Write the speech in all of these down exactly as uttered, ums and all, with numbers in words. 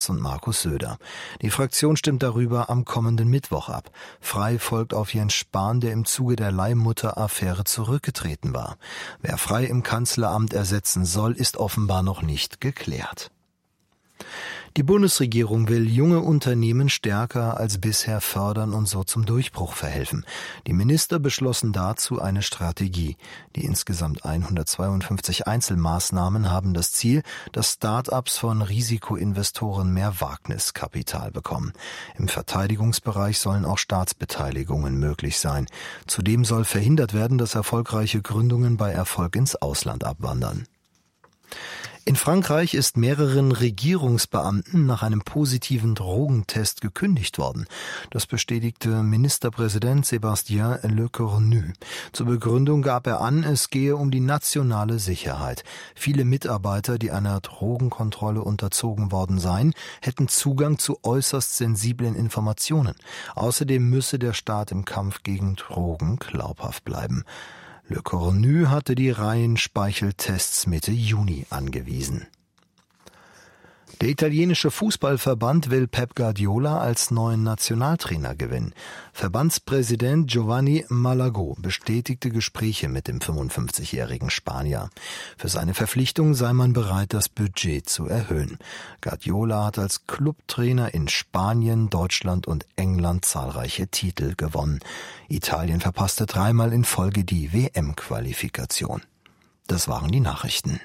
und Markus Söder. Die Fraktion stimmt darüber am kommenden Mittwoch ab. Frei folgt auf Jens Spahn, der im Zuge der Leihmutter-Affäre zurückgetreten war. Wer Frei im Kanzleramt ersetzen soll, ist offenbar noch nicht geklärt. Die Bundesregierung will junge Unternehmen stärker als bisher fördern und so zum Durchbruch verhelfen. Die Minister beschlossen dazu eine Strategie. Die insgesamt hundertzweiundfünfzig Einzelmaßnahmen haben das Ziel, dass Start-ups von Risikoinvestoren mehr Wagniskapital bekommen. Im Verteidigungsbereich sollen auch Staatsbeteiligungen möglich sein. Zudem soll verhindert werden, dass erfolgreiche Gründungen bei Erfolg ins Ausland abwandern. In Frankreich ist mehreren Regierungsbeamten nach einem positiven Drogentest gekündigt worden. Das bestätigte Ministerpräsident Sébastien Lecornu. Zur Begründung gab er an, es gehe um die nationale Sicherheit. Viele Mitarbeiter, die einer Drogenkontrolle unterzogen worden seien, hätten Zugang zu äußerst sensiblen Informationen. Außerdem müsse der Staat im Kampf gegen Drogen glaubhaft bleiben. Lecornu hatte die Reihenspeichertests Mitte Juni angewiesen. Der italienische Fußballverband will Pep Guardiola als neuen Nationaltrainer gewinnen. Verbandspräsident Giovanni Malago bestätigte Gespräche mit dem fünfundfünfzigjährigen Spanier. Für seine Verpflichtung sei man bereit, das Budget zu erhöhen. Guardiola hat als Clubtrainer in Spanien, Deutschland und England zahlreiche Titel gewonnen. Italien verpasste dreimal in Folge die W M-Qualifikation. Das waren die Nachrichten.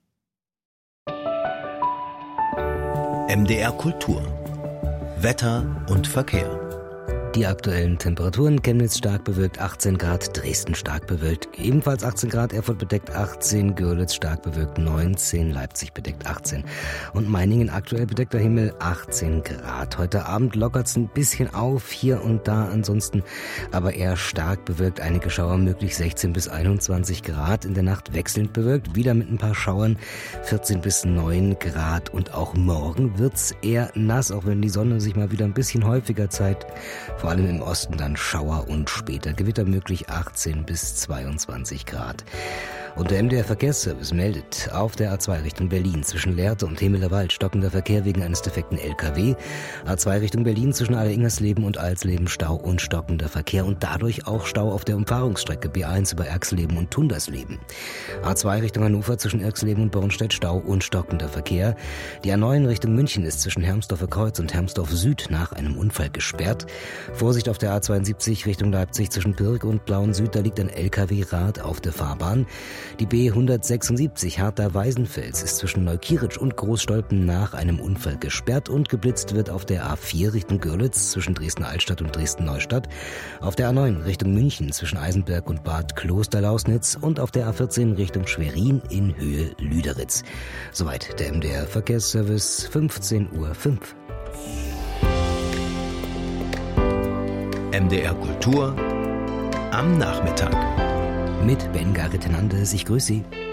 M D R Kultur. Wetter und Verkehr. Die aktuellen Temperaturen: Chemnitz stark bewölkt achtzehn Grad, Dresden stark bewölkt ebenfalls achtzehn Grad, Erfurt bedeckt achtzehn, Görlitz stark bewölkt neunzehn, Leipzig bedeckt achtzehn und Meiningen aktuell bedeckter Himmel achtzehn Grad. Heute Abend lockert es ein bisschen auf, hier und da ansonsten, aber eher stark bewölkt, einige Schauer möglich, sechzehn bis einundzwanzig Grad. In der Nacht wechselnd bewölkt, wieder mit ein paar Schauern, vierzehn bis neun Grad und auch morgen wird's eher nass, auch wenn die Sonne sich mal wieder ein bisschen häufiger zeigt. Vor allem im Osten dann Schauer und später Gewitter möglich, achtzehn bis zweiundzwanzig Grad. Und der M D R Verkehrsservice meldet: auf der A zwei Richtung Berlin zwischen Lehrte und Hemelerwald stockender Verkehr wegen eines defekten L K W. A zwei Richtung Berlin zwischen Aller-Ingersleben und Alsleben Stau und stockender Verkehr und dadurch auch Stau auf der Umfahrungsstrecke B eins über Erxleben und Tundersleben. A zwei Richtung Hannover zwischen Erxleben und Bornstedt Stau und stockender Verkehr. Die A neun Richtung München ist zwischen Hermsdorfer Kreuz und Hermsdorf Süd nach einem Unfall gesperrt. Vorsicht auf der A zweiundsiebzig Richtung Leipzig zwischen Pirk und Blauen Süd, da liegt ein L K W-Rad auf der Fahrbahn. Die B hundertsechsundsiebzig Harter-Weißenfels ist zwischen Neukirch und Großstolpen nach einem Unfall gesperrt und geblitzt wird auf der A vier Richtung Görlitz zwischen Dresden-Altstadt und Dresden-Neustadt, auf der A neun Richtung München zwischen Eisenberg und Bad Klosterlausnitz und auf der A vierzehn Richtung Schwerin in Höhe Lüderitz. Soweit der M D R Verkehrsservice, fünfzehn Uhr fünf. M D R Kultur am Nachmittag. Mit Ben Garrett Hernandez, ich grüße Sie.